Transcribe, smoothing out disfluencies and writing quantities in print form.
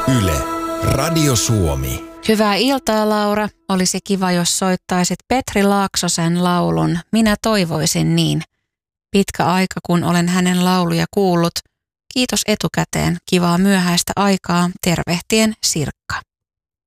Yle, Radio Suomi. Hyvää iltaa, Laura. Olisi kiva, jos soittaisit Petri Laaksosen laulun Minä toivoisin niin. Pitkä aika, kun olen hänen lauluja kuullut. Kiitos etukäteen. Kivaa myöhäistä aikaa. Tervehtien Sirkka.